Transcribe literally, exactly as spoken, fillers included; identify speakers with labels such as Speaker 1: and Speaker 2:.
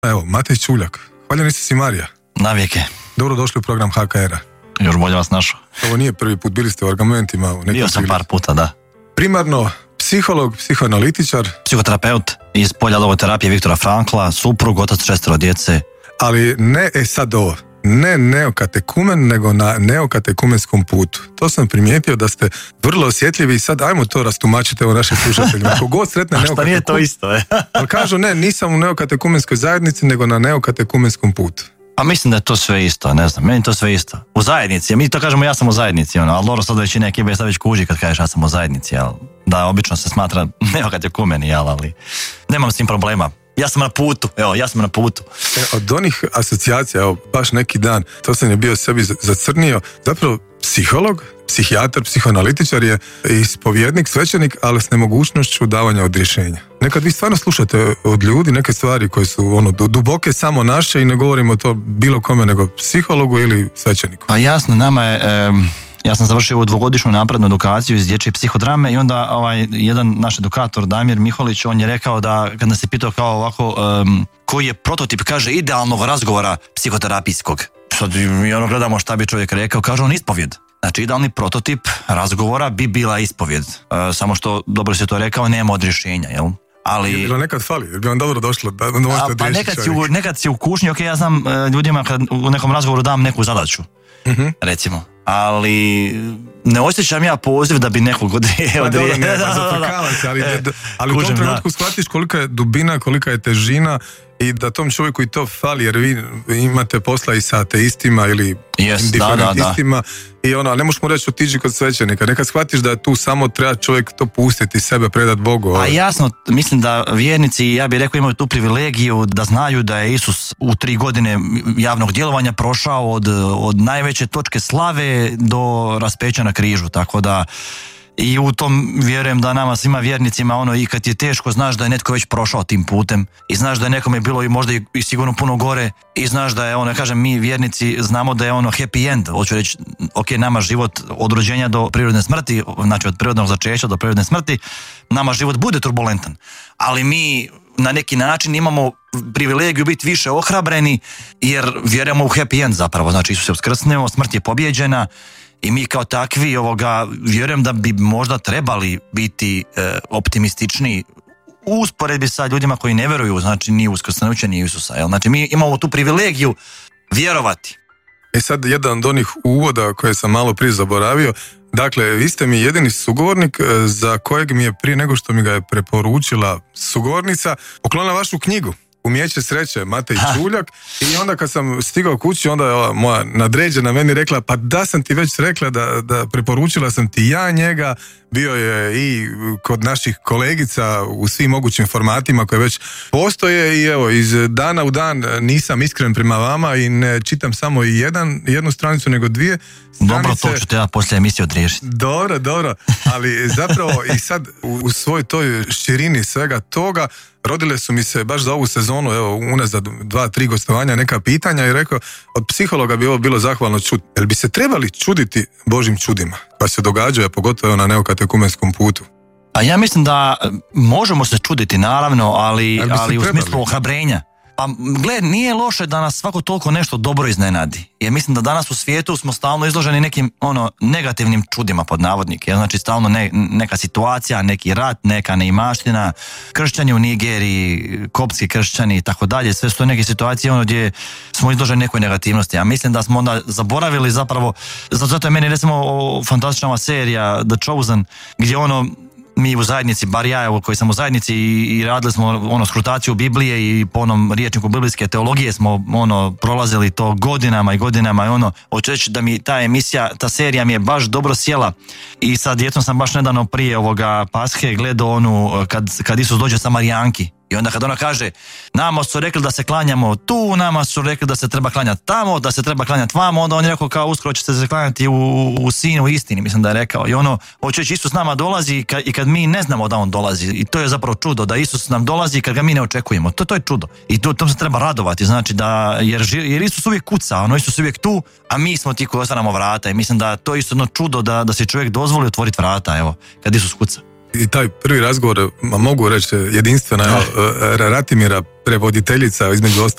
Speaker 1: Evo, Matej Čuljak, hvaljeni si Marija.
Speaker 2: Navijeke.
Speaker 1: Dobro došli u program H K R-a.
Speaker 2: Još bolje vas našao.
Speaker 1: Ovo nije prvi put, bili ste u argumentima. U
Speaker 2: Bio sam par puta, da.
Speaker 1: Primarno, psiholog, psihoanalitičar.
Speaker 2: Psihoterapeut iz polja logoterapije Viktora Frankla, suprug, otac šestero djece.
Speaker 1: Ali ne, e sad ovo, ne neokatekumen, nego na neokatekumenskom putu. To sam primijetio da ste vrlo osjetljivi i sad ajmo to rastumačiti u našim slušateljima. Ako god sretne neokatekumen...
Speaker 2: nije to isto, e?
Speaker 1: Ali kažu, ne, nisam u neokatekumenskoj zajednici, nego na neokatekumenskom putu.
Speaker 2: A mislim da je to sve isto, ne znam, meni to sve isto. U zajednici, mi to kažemo ja sam u zajednici, ono, ali dobro sad većina ekipe sad već kuži kad kažeš ja sam u zajednici, jel? Da, obično se smatra neokatekumeni, jel, ali nemam s tim problema. Ja sam na putu, evo, ja sam na putu.
Speaker 1: E, od onih asocijacija, evo, baš neki dan, to sam je bio sebi zacrnio, zapravo psiholog, psihijatar, psihoanalitičar je ispovjednik, svećenik, ali s nemogućnošću davanja odrješenja. Nekad vi stvarno slušate od ljudi neke stvari koje su ono duboke samo naše i ne govorimo to bilo kome nego psihologu ili svećeniku.
Speaker 2: Pa jasno, nama je... Um... Ja sam završio u dvogodišnju naprednu edukaciju iz dječje psihodrame i onda ovaj, jedan naš edukator, Damir Miholić, on je rekao da, kad nas je pitao kao ovako, um, koji je prototip, kaže, idealnog razgovora psihoterapijskog. Sad mi ono gledamo šta bi čovjek rekao, kaže on ispovjed. Znači, idealni prototip razgovora bi bila ispovjed. Uh, samo što, dobro si to rekao, nema odrješenja, jel? Ali... Je
Speaker 1: bilo nekad fali, jer bi vam dobro došlo da, da možete odriješiti.
Speaker 2: Pa nekad si, u, nekad si u kušnji, ok, ja znam uh, ljudima kad u nekom razgovoru dam neku zadaću, uh-huh. recimo. Ali ne osjećam ja poziv da bi nekog odriješio.
Speaker 1: Pa dobro, ne, pa zaprekavam se, ali, e, ali u tom trenutku da. Shvatiš kolika je dubina, kolika je težina i da tom čovjeku i to fali, jer vi imate posla i sa ateistima ili
Speaker 2: yes,
Speaker 1: indiferentistima da, da, da. I ono, ne možeš mu reći otiđi kod svećenika, nekad shvatiš da tu samo treba čovjek to pustiti, sebe predat Bogu.
Speaker 2: A jasno, mislim da vjernici, ja bih rekao, imaju tu privilegiju da znaju da je Isus u tri godine javnog djelovanja prošao od, od najveće točke slave do raspeća na križu, tako da i u tom vjerujem da nama svima vjernicima ono i kad je teško znaš da je netko već prošao tim putem i znaš da je nekome bilo i možda i, i sigurno puno gore i znaš da je ono, kažem, mi vjernici znamo da je ono happy end, hoću reći, ok, nama život od rođenja do prirodne smrti, znači od prirodnog začeća do prirodne smrti, nama život bude turbulentan, ali mi na neki način imamo privilegiju biti više ohrabreni jer vjerujemo u happy end zapravo, znači Isus je uskrsnuo, smrt je pobijeđena. I mi kao takvi ovoga, vjerujem da bi možda trebali biti e, optimističniji u usporedbi sa ljudima koji ne vjeruju, znači ni u uskrsnuće ni Isusa. Jel? Znači mi imamo tu privilegiju vjerovati.
Speaker 1: E sad jedan od onih uvoda koje sam malo prije zaboravio, dakle vi ste mi jedini sugovornik za kojeg mi je prije nego što mi ga je preporučila sugovornica poklonila vašu knjigu. Umijeće sreće, Matej Čuljak. I onda kad sam stigao kući, onda je ova moja nadređena meni rekla, pa da sam ti već rekla da, da preporučila sam ti ja njega, bio je i kod naših kolegica u svim mogućim formatima koje već postoje i evo, iz dana u dan nisam iskren prema vama i ne čitam samo jedan, jednu stranicu nego dvije stranice.
Speaker 2: Dobro, to ću te ja poslije emisije odriješiti.
Speaker 1: Dobro, dobro, ali zapravo i sad u, u svoj toj širini svega toga rodile su mi se baš za ovu sezonu, evo, unazad dva, tri gostovanja, neka pitanja i rekao, od psihologa bi ovo bilo zahvalno čuti. Jel bi se trebali čuditi Božim čudima koja se događaju, pogotovo na neokatekumenskom putu?
Speaker 2: A ja mislim da možemo se čuditi, naravno, ali, ali u smislu ohrabrenja. Pa gled, nije loše da nas svako toliko nešto dobro iznenadi. Jer mislim da danas u svijetu smo stalno izloženi nekim ono negativnim čudima pod navodnike. Znači stalno ne, neka situacija, neki rat, neka neimaština, kršćani u Nigeriji, kopski kršćani i tako dalje. Sve su to neke situacije ono gdje smo izloženi nekoj negativnosti. A mislim da smo onda zaboravili zapravo, zato je meni recimo fantastična serija The Chosen, gdje ono mi u zajednici, bar ja evo, koji sam u zajednici i, i radili smo ono skrutaciju Biblije i po onom riječniku biblijske teologije smo ono prolazili to godinama i godinama i ono, hoću reći da mi ta emisija, ta serija mi je baš dobro sjela i sa djecom sam baš nedavno prije ovoga Pashe gledao onu kad, kad Isus dođe Samarijanki. I onda kad ona kaže, nama su rekli da se klanjamo tu, nama su rekli da se treba klanjati tamo, da se treba klanjati vamo, onda on je rekao kao uskoro ćete se klanjati u, u sinu istini, mislim da je rekao. I ono, hoće reći, Isus nama dolazi i kad, i kad mi ne znamo da on dolazi. I to je zapravo čudo, da Isus nam dolazi i kad ga mi ne očekujemo. To, to je čudo. I to, tom se treba radovati, znači da, jer, jer Isus uvijek kuca, ono, Isus uvijek tu, a mi smo ti koji ostavljamo vrata. I mislim da to je isto jedno čudo da, da se čovjek dozvoli otvoriti vrata, evo, kad Isus kuca.
Speaker 1: I taj prvi razgovor, mogu reći, jedinstvena, evo, Ratimira, prevoditeljica, između ostalog